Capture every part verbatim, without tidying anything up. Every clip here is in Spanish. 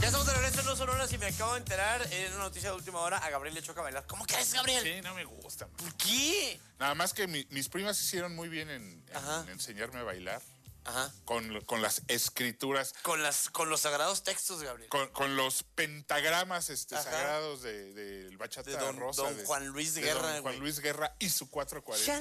Ya estamos de regreso en Los Sonoras y me acabo de enterar en una noticia de última hora, a Gabriel le choca bailar. ¿Cómo crees, Gabriel? Sí, no me gusta. ¿Por qué? Nada más que mi, mis primas hicieron muy bien en, en enseñarme a bailar. Ajá. Con, con las escrituras. Con las con los sagrados textos, Gabriel. Con, con los pentagramas este, sagrados del de, de bachata de don, rosa. Don de, Juan Luis de Guerra. Don Juan güey. Luis Guerra y su cuatro cuarenta.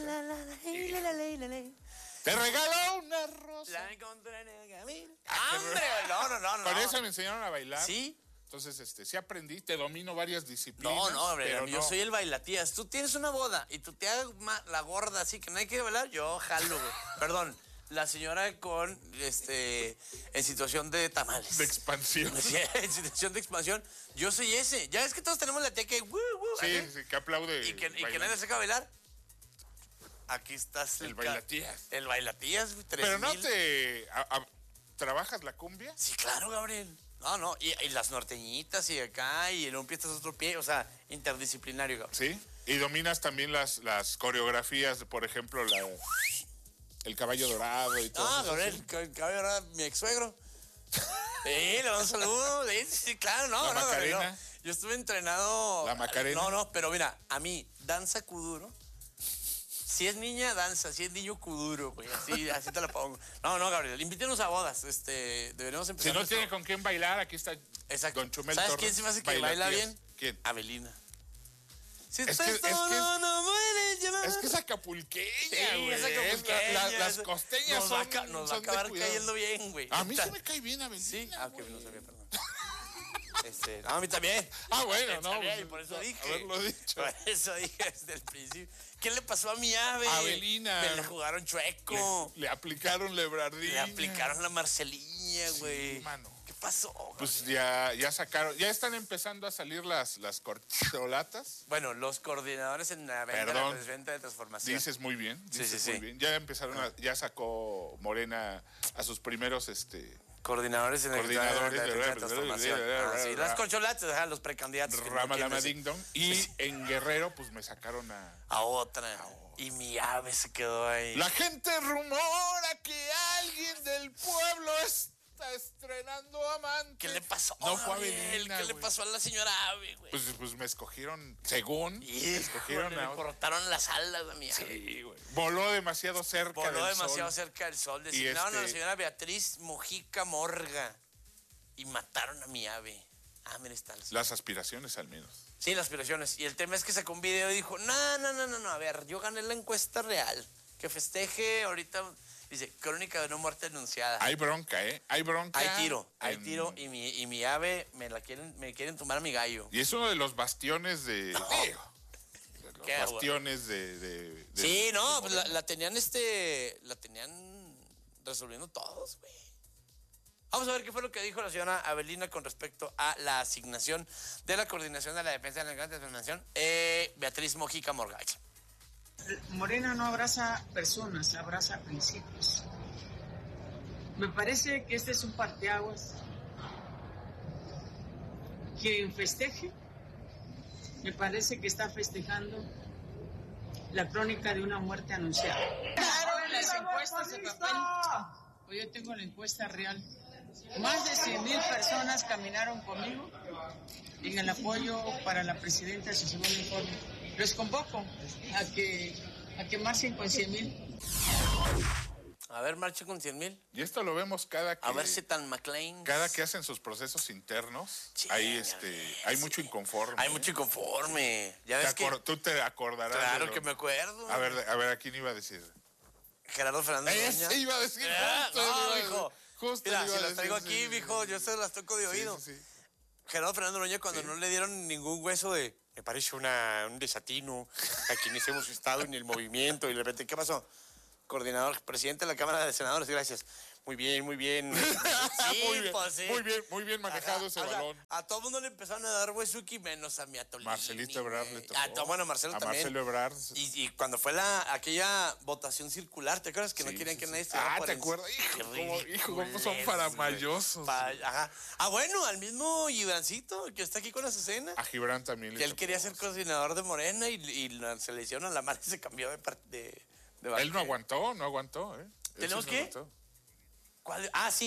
Te regalo una rosa. La encontré en el camino. ¡Hombre! No, no, no, no. Con eso me enseñaron a bailar. Sí. Entonces, este, sí aprendí, te domino varias disciplinas. No, no, Gabriel, pero yo no. soy el bailatías. Tú tienes una boda y tú te hagas la gorda así que nadie quiere bailar, yo jalo, güey. Perdón. La señora con, este, en situación de tamales. De expansión. En situación de expansión. Yo soy ese. Ya es que todos tenemos la tía que, woo, woo, sí, sí, que aplaude. Y que, y que nadie se saca a bailar. Aquí estás. El, el bailatías. El bailatías, tres Pero no mil. te... A, a, ¿Trabajas la cumbia? Sí, claro, Gabriel. No, no. Y, y las norteñitas y acá, y en un pie estás otro pie. O sea, interdisciplinario, Gabriel. Sí. Y dominas también las, las coreografías, por ejemplo, la... El caballo dorado y todo. Ah, eso. Gabriel, el caballo dorado, mi ex suegro. Sí, le mando un saludo. Sí, sí, claro, no, La no, Macarena. Gabriel, no. Yo estuve entrenado. La Macarena. No, no, pero mira, a mí, danza kuduro. Si es niña, danza. Si es niño, kuduro, güey. Así, así te la pongo. No, no, Gabriel, invítenos a bodas. Este, deberíamos empezar. Si no nuestro... tiene con quién bailar, aquí está. Exacto. Don Chumel ¿Sabes Torres, quién se me hace que baila bien? ¿Quién? Avelina. Si es estás que, es que solo, es, no puedes llamar. Es que es acapulqueña, Sí, güey. es acapulqueña. La, la, las costeñas nos son, va a, ca- nos va a son de acabar cuidado. cayendo bien, güey. A mí sí me cae bien Avelina. Sí, ah, ok, no sabía, perdón. Este, no, a mí también. Ah, bueno, no. Sabía, y Pues, por eso dije. haberlo dicho. Por eso dije desde el principio. ¿Qué le pasó a mi ave? Avelina. Me la jugaron chueco. Le, le aplicaron lebrardina. Le aplicaron la Marcelilla, güey. Sí, mano. ¿Qué pasó? Pues ya, ya sacaron, ya están empezando a salir las, las corcholatas. Bueno, los coordinadores en la venta, Perdón, la venta de transformación. Dices muy bien, dices sí, sí, muy sí. bien. Ya empezaron, a, ya sacó Morena a sus primeros, este... Coordinadores en Coordinadores el de, de, de transformación. Ah, sí, las corcholatas, ajá, los precandidatos. Ramalama Ding Dong. Y sí. en Guerrero, pues me sacaron a... A otra. A otra. Y mi ave se quedó ahí. La gente rumora que alguien del pueblo está estrenando amante. ¿Qué le pasó? No fue Gabriel? Avelina, ¿Qué güey. le pasó a la señora Ave, güey? Pues, pues me escogieron, según, me escogieron le a otra. cortaron las alas a mi ave. Sí, güey. Voló demasiado cerca Voló del demasiado sol. cerca del sol. Y Designaron este- a la señora Beatriz Mojica Morga. Y mataron a mi ave. Ah, mira, está. La Las aspiraciones, al menos. Sí, las aspiraciones. Y el tema es que sacó un video y dijo, no, no, no, no, no, a ver, yo gané la encuesta real. Que festeje ahorita, dice, crónica de una muerte anunciada. Hay bronca, ¿eh? Hay bronca. Hay tiro, hay en- tiro y mi, y mi ave me la quieren, me quieren tumbar a mi gallo. Y es uno de los bastiones de... Digo, de los Qué bastiones de, de- de- Sí, no, de pues la, Morena. la tenían este, la tenían resolviendo todos, güey. Vamos a ver qué fue lo que dijo la señora Avelina con respecto a la asignación de la Coordinación de la Defensa de la Gran Transformación, eh, Beatriz Mojica Morga. Morena no abraza personas, abraza principios. Me parece que este es un parteaguas. Quien festeje, me parece que está festejando la crónica de una muerte anunciada. Claro, las encuestas de papel. Pues yo tengo la encuesta real. Más de cien mil personas caminaron conmigo en el apoyo para la presidenta de su segundo informe. Los convoco a que, a que marchen con cien mil. A ver, marcha con cien mil. Y esto lo vemos cada que... A ver si tan McLean. Cada que hacen sus procesos internos, Sí, hay, este, sí. hay mucho inconforme. Hay ¿eh? mucho inconforme. Ya Te ves que... acor- Tú te acordarás. Claro de lo- que me acuerdo. A ver, a ver, ¿a quién iba a decir? Gerardo Fernández Ese Noroña. iba a decir, Ah, justo iba no, a- mijo. justo Mira, iba si a las traigo decir, aquí, sí, mijo, sí, yo se las toco de sí, oído. sí, sí. Gerardo Fernández Noroña cuando Sí. no le dieron ningún hueso de... Me parece una, un desatino a quienes hemos estado en el movimiento. Y de repente, ¿qué pasó? Coordinador, presidente de la Cámara de Senadores, gracias. Muy bien, muy bien. Sí, muy bien, pues sí. muy bien, muy bien manejado Ajá, ese o sea, balón. a todo el mundo le empezaron a dar huesuki, menos a mi Atolini. Marcelito Ebrard le tocó. A to- bueno, Marcelo a también. Marcelo Ebrard. Y, y cuando fue la aquella votación circular, ¿te acuerdas que no Sí, querían sí, que sí. nadie estuviera Ah, por ¿te en- acuerdas? Hijo, Qué cómo- hijo, cómo son ridiculez, paramayosos. güey. Pa- ajá. Ah, bueno, al mismo Gibrancito, que está aquí con Azucena. A Gibran también le Que él tocó. quería ser coordinador de Morena y, y la- se le hicieron a la mano y se cambió de... par- de, de Él no aguantó, no aguantó, ¿eh? Él ¿Tenemos sí no qué? aguantó. ¿Cuál? Ah, sí.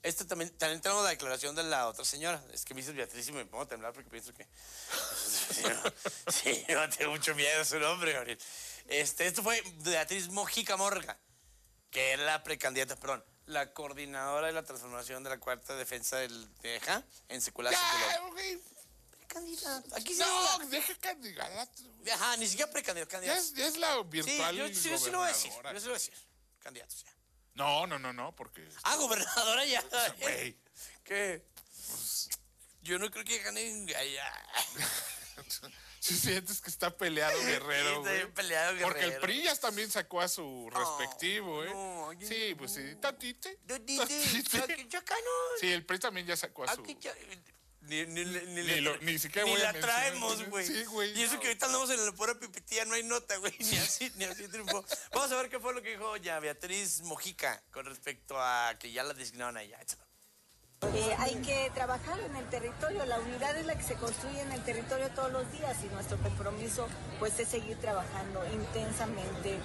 Este también, también tenemos la declaración de la otra señora. Es que me dices Beatriz y me pongo a temblar porque pienso que... Sí, no, sí, no tengo mucho miedo a su nombre, Gabriel. Este, esto fue Beatriz Mojica Morga, que es la precandidata, perdón, la coordinadora de la transformación de la cuarta defensa del Teja en secular. Ya, güey. Precandidata. Aquí sí. No, deja candidato. Ajá, ni siquiera precandidato, Ya candidato. es, ya es la Sí, virtual yo, sí, yo sí lo voy a decir. gobernadora. Yo sí lo voy a decir. Candidatos ya. No, no, no, no, porque... Ah, gobernadora ya. Güey. ¿Qué? Yo no creo que ganen allá. Si sientes que está peleado Guerrero, Sí, está güey. bien peleado, Porque el Guerrero. P R I ya también sacó a su respectivo, ¿eh? no, yo Sí, no. pues sí. Tantite. Dudite, Tantite. aquí yo acá no. Sí, el P R I también ya sacó a su... Aquí ya- Ni, ni, ni, Ni la lo- tra- ni siquiera ni voy a la mencionar traemos, quién es. güey. Sí, güey, Y eso no. que ahorita andamos en la pura pipitía, no hay nota, güey. Ni así, ni así triunfó. Vamos a ver qué fue lo que dijo ya Beatriz Mojica con respecto a que ya la designaron allá. Eh, hay que trabajar en el territorio, la unidad es la que se construye en el territorio todos los días y nuestro compromiso pues es seguir trabajando intensamente.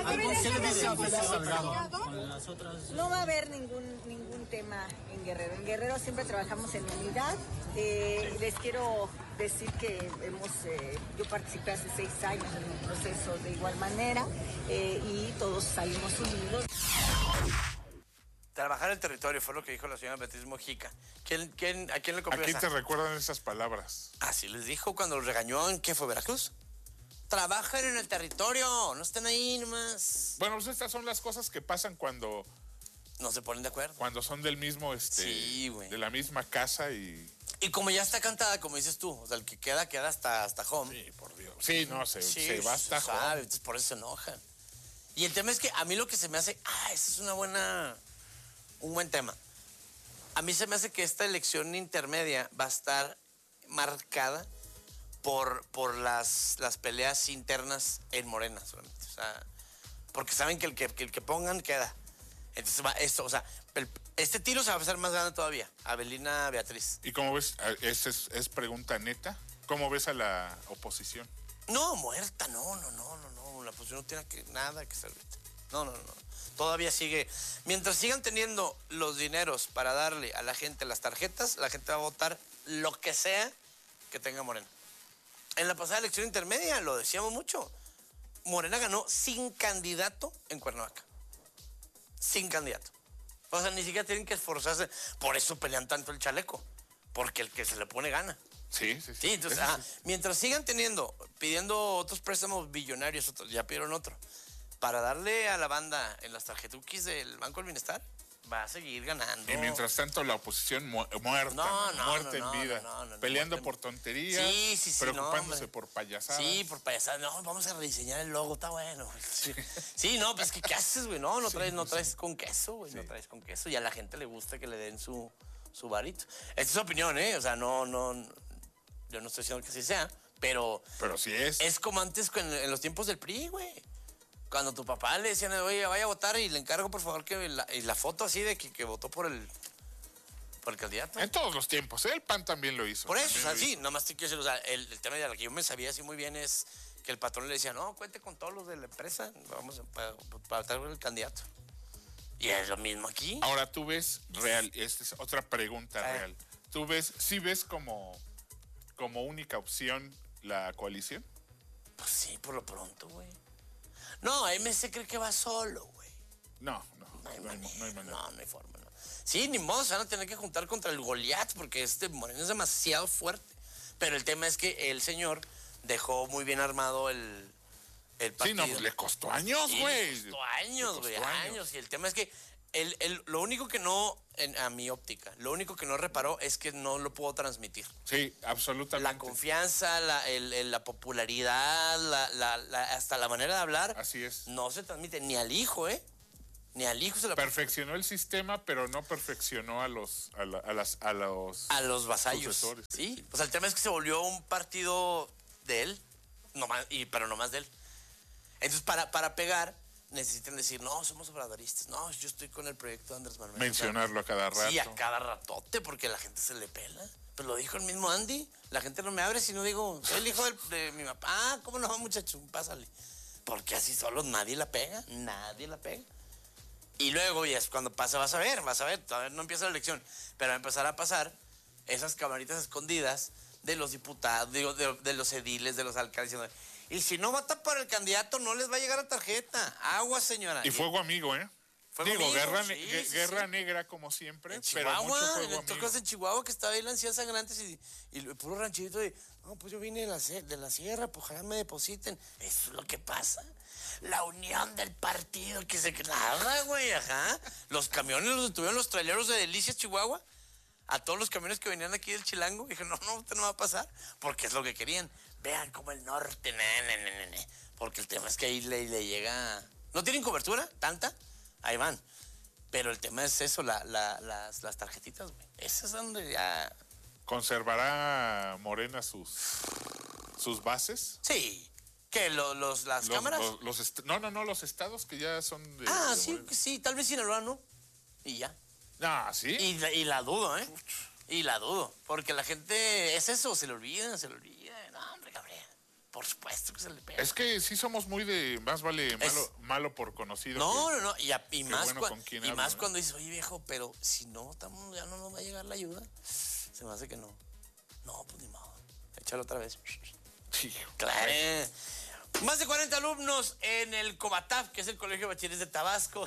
No va a haber ningún ningún tema en Guerrero. En Guerrero siempre trabajamos en unidad. Eh, les quiero decir que hemos, eh, yo participé hace seis años en un proceso de igual manera eh, y todos salimos unidos. Trabajar el territorio fue lo que dijo la señora Beatriz Mojica. ¿Quién, quién, ¿A quién le ¿A copió quién esa? te recuerdan esas palabras? Así les dijo cuando los regañó en, ¿qué fue, Veracruz? Trabajan en el territorio, no estén ahí nomás. Bueno, pues estas son las cosas que pasan cuando, No se ponen de acuerdo. cuando son del mismo, este... Sí, güey. de la misma casa y... Y como ya está cantada, como dices tú, o sea, el que queda, queda hasta, hasta home. Sí, por Dios. Sí, no, se, Sí, se va hasta sabe, home. entonces por eso se enojan. Y el tema es que a mí lo que se me hace, ah, ese es una buena, un buen tema. A mí se me hace que esta elección intermedia va a estar marcada por, por las, las peleas internas en Morena solamente. O sea, porque saben que el que, que el que pongan queda. Entonces va esto, o sea, el- este tiro se va a hacer más grande todavía. Abelina Beatriz. ¿Y cómo ves? ¿Es, es, es pregunta neta? ¿Cómo ves a la oposición? No, muerta, no, no, no, no, no. La oposición no tiene que, nada que hacer ahorita. No, no, no. Todavía sigue. Mientras sigan teniendo los dineros para darle a la gente las tarjetas, la gente va a votar lo que sea que tenga Morena. En la pasada elección intermedia, lo decíamos mucho, Morena ganó sin candidato en Cuernavaca. Sin candidato. O sea, ni siquiera tienen que esforzarse. Por eso pelean tanto el chaleco. Porque el que se le pone gana. Sí, sí, sí. Sí, entonces, Eso ajá, sí. mientras sigan teniendo, pidiendo otros préstamos billonarios, otros, ya pidieron otro, para darle a la banda en las tarjetuquis del Banco del Bienestar, va a seguir ganando. Y mientras tanto la oposición mu- muerta, No, no, muerta no, en no, vida, no, no, no, peleando muerta en- por tonterías, Sí, sí, sí, preocupándose no, hombre. por payasadas. Sí, por payasadas. No, vamos a rediseñar el logo, está bueno. Sí, sí, no, pues que ¿qué haces, güey? No, no traes, no traes con queso, güey. No traes con queso. Y a la gente le gusta que le den su, su varito. Esta es su opinión, ¿eh? O sea, no, no, yo no estoy diciendo que así sea, pero Pero sí es. es como antes con- en los tiempos del P R I, güey. Cuando tu papá le decían, oye, vaya a votar y le encargo, por favor, que la, y la foto así de que, que votó por el, por el candidato. En todos los tiempos, ¿eh? El P A N también lo hizo. Por eso, o también sea, lo sí, hizo. nomás te quiero decir, o sea, el, el tema de la que yo me sabía así muy bien es que el patrón le decía, no, cuente con todos los de la empresa, vamos a, para, para traer el candidato. Y es lo mismo aquí. Ahora tú ves real, esta es otra pregunta Ah. real. ¿Tú ves, sí ves como, como única opción la coalición? Pues sí, por lo pronto, güey. No, M C cree que va solo, güey. No, no, No hay no hay, manera. no hay manera. No, no hay forma, no. Sí, ni modo, se van a tener que juntar contra el Goliat porque este Moreno es demasiado fuerte. Pero el tema es que el señor dejó muy bien armado el, el Sí, partido. no, pues le costó años, Sí, güey. le costó años, Le güey, costó años. Y el tema es que el, el- lo único que no, en, a mi óptica, lo único que no reparó es que no lo puedo transmitir. Sí, absolutamente. La confianza, la, el- el- la popularidad, la, la- la- hasta la manera de hablar, Así es. no se transmite ni al hijo, ¿eh? Ni al hijo se la Perfeccionó el sistema, pero no perfeccionó a los, a, la- a las, a los. a los vasallos. Sucesores, sí. Sí, pues el tema es que se volvió un partido de él, nomás, y, pero no más de él. Entonces, para, para pegar, necesitan decir, no, somos obradoristas, no, yo estoy con el proyecto de Andrés Manuel. Mencionarlo a cada rato. Sí, a cada ratote, porque la gente se le pela. Pues lo dijo el mismo Andy, la gente no me abre si no digo, soy el hijo del- de mi papá. Ah, ¿cómo no, muchacho? Pásale. Porque así solo nadie la pega, nadie la pega. Y luego, y es cuando pasa, vas a ver, vas a ver, todavía no empieza la elección, pero va a empezar a pasar esas camaritas escondidas de los diputados, digo, de, de los ediles, de los alcaldes. Y si no votan por el candidato, no les va a llegar a tarjeta. Agua, señora. Y fuego amigo, ¿eh? Fuego Digo, amigo, guerra, sí, ne- sí, guerra sí. negra como siempre, En pero mucho Chihuahua, fuego en amigo. tocas en Chihuahua, que estaba ahí la anciana sangrantes y, y el puro ranchito de, no, pues yo vine de la, se- de la sierra, pues ojalá me depositen. Eso es lo que pasa. La unión del partido que se... Nada, güey, ajá. Los camiones los detuvieron los traileros de Delicias, Chihuahua. A todos los camiones que venían aquí del Chilango. Dije, no, no, usted no va a pasar. Porque es lo que querían. Vean como el norte, ne, ne, ne, ne. Porque el tema es que ahí le, le llega... ¿No tienen cobertura? ¿Tanta? Ahí van. Pero el tema es eso, la, la, las, las tarjetitas, güey. Esas es donde ya... ¿Conservará Morena sus, sus bases? Sí. ¿Qué? ¿Lo- los, ¿Las Los- cámaras? los- los est- no, no, no, los estados que ya son de... ah, de sí, Morena. sí. Tal vez Sinaloa, ¿no? Y ya. Ah, ¿sí? Y la, y la dudo, ¿eh? Y la dudo. Porque la gente... Es eso, se le olvida, se le olvida. No, hombre, Gabriel. Por supuesto que se le pega. Es que sí somos muy de... Más vale malo, Es- malo por conocido. No, que- no, no. Y, a- y más, bueno cua- con quién y hablo, más ¿eh? cuando dices, oye, viejo, pero si no, estamos, ya no nos va a llegar la ayuda. Se me hace que no. No, pues ni modo. Échalo otra vez. Hijo. Claro. Más de cuarenta alumnos en el Cobataf, que es el Colegio de Bachilleres de Tabasco.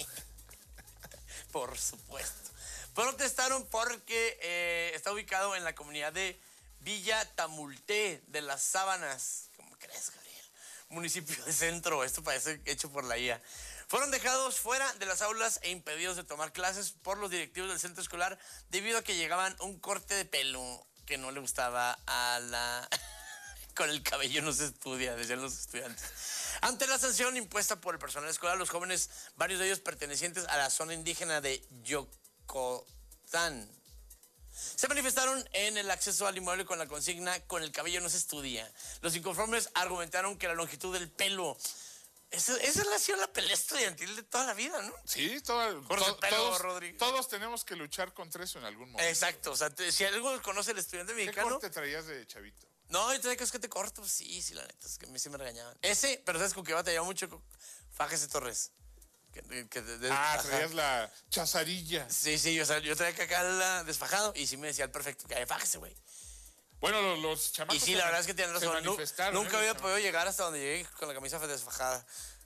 Por supuesto. Protestaron porque eh, está ubicado en la comunidad de Villa Tamulté de las Sábanas. ¿Cómo crees, Gabriel? Municipio de Centro. Esto parece hecho por la I A. Fueron dejados fuera de las aulas e impedidos de tomar clases por los directivos del centro escolar debido a que llegaban un corte de pelo que no le gustaba a la... Con el cabello no se estudia, decían los estudiantes. Ante la sanción impuesta por el personal escolar, los jóvenes, varios de ellos pertenecientes a la zona indígena de Yocotán, se manifestaron en el acceso al inmueble con la consigna "con el cabello no se estudia". Los inconformes argumentaron que la longitud del pelo... Esa, esa ha sido la pelea estudiantil de toda la vida, ¿no? Sí, todo- Corte to- el pelo, todos, Rodrigo. todos tenemos que luchar contra eso en algún momento. Exacto, o sea, te- si algo conoce el estudiante ¿Qué mexicano... corte traías de chavito? No, yo te digo que te corto, pues sí, sí, la neta, es que a mí sí me regañaban. Ese, pero ¿sabes con qué batallaba mucho? Con Fájese Torres. Que, que de- de- Ah, ajá. traías la chazarilla. Sí, sí, o sea, yo traía que acá la desfajado y sí me decía el perfecto, que fájese, güey. Bueno, los, los chamacos... Y sí, se la man- verdad es que tienen se razón. Nu- manifestaron, Nunca ¿eh? había Los podido llegar hasta donde llegué con la camisa desfajada.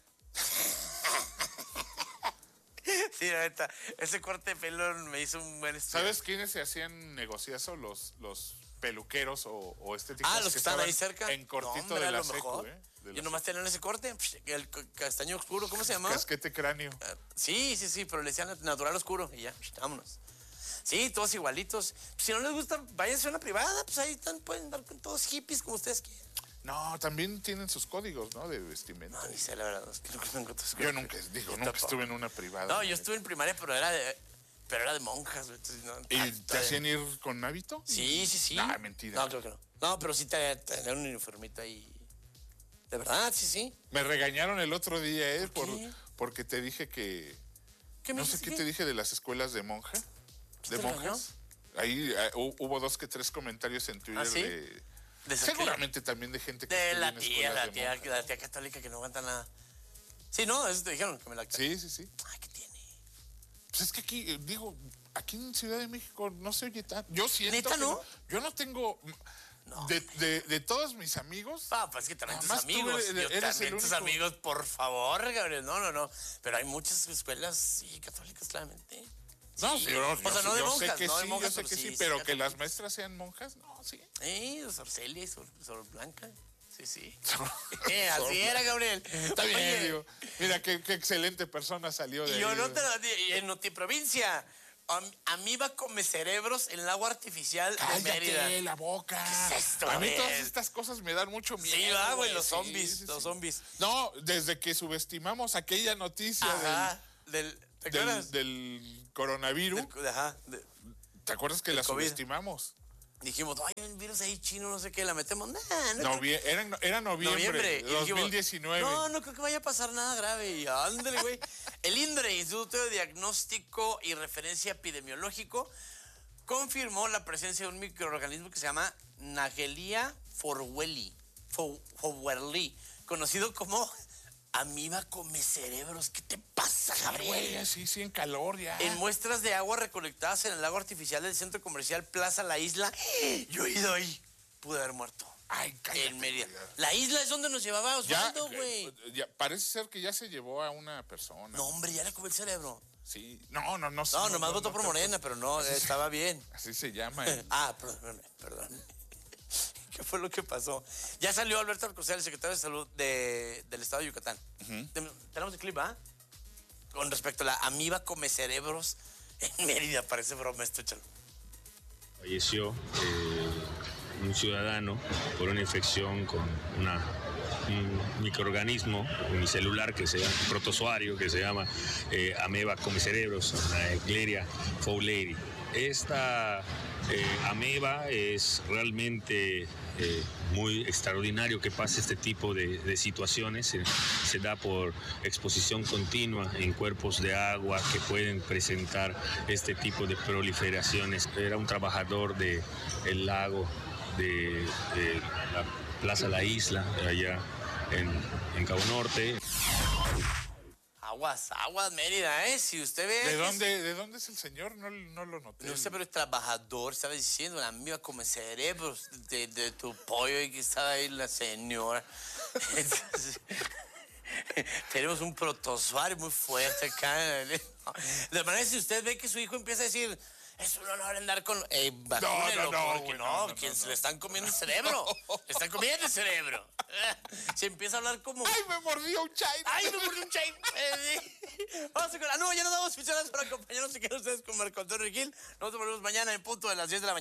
Sí, la neta, ese corte de pelo me hizo un buen estudio. ¿Sabes quiénes se hacían negociazo? Los, los peluqueros o, o estéticos. Ah, los que están ahí cerca. En cortito No, hombre, de a la lo secu, mejor. ¿eh? De la Yo nomás tenían ese corte, psh, el c- castaño oscuro, ¿cómo se secu. llamaba? Casquete cráneo. Ah, Sí, sí, sí, pero le decían natural oscuro y ya, psh, vámonos. Sí, todos igualitos. Si no les gusta, váyanse a una privada, pues ahí están, pueden andar con todos hippies como ustedes quieran. No, también tienen sus códigos, ¿no? De vestimenta. No, ni sé, la verdad, es que nunca encontré eso. Yo nunca, digo, nunca tampoco. estuve en una privada. No, yo estuve en primaria, pero era de, pero era de monjas. güey, entonces, no, ¿Y tanto te de- hacían ir con hábito? Sí, sí, sí. Ah, mentira. No, creo que no. No, pero sí te tenían un uniformito ahí. De verdad, sí, sí. Me regañaron el otro día, ¿eh? ¿Por Por, qué? porque te dije que... ¿Qué me No sé dijiste qué te dije de las escuelas de monja. ¿De te monjas? Ahí eh, hu- hubo dos que tres comentarios en Twitter ¿Ah, sí? de... ¿De eso qué? Seguramente también de gente que De estudia la en tía, escuelas la de tía, monjas. la tía católica que no aguanta nada. Sí, no, eso te dijeron que me la... Sí, sí, sí. Ay, ¿qué tiene? Pues es que aquí, eh, digo, aquí en Ciudad de México no se oye tan... Yo siento ¿Neta que no? Yo no tengo... No, de, de, de todos mis amigos... Ah, pues es que también tus Nada más tú amigos. eres- Yo eres también el tus único. amigos, por favor, Gabriel. No, no, no. Pero hay muchas escuelas, sí, católicas, claramente. No, Sí. sí, yo, O sea, yo- no de yo monjas, sé que no de sí, monjas, yo sé pero que sí, sí, sí, pero que católicas. las maestras sean monjas, no, sí. Eh, Sor Celia y Sor, Sor Blanca. Sí, sí. Sor- Eh, así Sor era, Gabriel. Está bien, Oye, digo. Mira, qué, qué excelente persona salió de Y ahí. yo no te lo digo. Y en Notiprovincia, am- amíba come cerebros en el agua artificial de Mérida. Cállate la boca. ¿Qué es esto, A mí Gabriel? todas estas cosas me dan mucho miedo. Sí, va, güey, los sí, zombies, sí, los sí. zombies. No, desde que subestimamos aquella noticia Ajá. Del, ¿Te del, acuerdas? del, del coronavirus, Del- ajá. de- ¿te acuerdas que la COVID. subestimamos? dijimos, hay un virus ahí chino, no sé qué, la metemos. Nah, no Novie- era, era noviembre, noviembre. Y dijimos, dos mil diecinueve. no, no creo que vaya a pasar nada grave. Y ándale, güey. El INDRE, Instituto de Diagnóstico y Referencia Epidemiológico, confirmó la presencia de un microorganismo que se llama Nagelia forwelli, fo- fowlerli, conocido como amiba come cerebros. ¿Qué te pasa? pasa, Gabriel? Sí, sí, en calor ya. En muestras de agua recolectadas en el lago artificial del centro comercial Plaza La Isla. Yo he ido ahí. Pude haber muerto. Ay, cállate. En Mérida. La isla es donde nos llevaba Osvaldo, güey. Ya, parece ser que ya se llevó a una persona. No, hombre, ya le comió el cerebro. Sí. No, no, no. No, no nomás no, votó no, por te- Morena, pero no, estaba bien. Así se llama. el- Ah, perdón, perdón. ¿Qué fue lo que pasó? Ya salió Alberto Alcocer, el secretario de Salud de, del Estado de Yucatán. Ten- Tenemos el clip, ¿ah? Con respecto a la amiba come cerebros en Mérida. Parece broma esto, échalo. Falleció eh, un ciudadano por una infección con una, un microorganismo unicelular que se llama protozoario que se llama eh, ameba come cerebros, una Escherichia fowleri. Esta eh, ameba es realmente eh, muy extraordinario que pase este tipo de, de situaciones. Se, se da por exposición continua en cuerpos de agua que pueden presentar este tipo de proliferaciones. Era un trabajador del lago de, de la Plaza La Isla, allá en, en Cabo Norte. Aguas, aguas, Mérida, ¿eh? Si usted ve... ¿De que es- dónde, ¿De dónde es el señor? No, no lo noté. No sé, pero es trabajador, estaba diciendo, la amiba come cerebros de, de tu pollo y que estaba ahí la señora. Entonces, tenemos un protozoario muy fuerte acá. De manera, si usted ve que su hijo empieza a decir, es un honor andar con... Eh, vacúnelo, no, no, porque güey, no, no, no, que no, se no. le están comiendo el cerebro. Le están comiendo el cerebro. Se empieza a hablar como... ¡Ay, me mordió un chai! ¡Ay, me mordió un chain! Eh, sí. Vamos a con... Ah, no, ya nos damos fichadas por acompañarnos. Si quieren ustedes con Marco Antonio Gil. Nosotros volvemos mañana en punto de las diez de la mañana.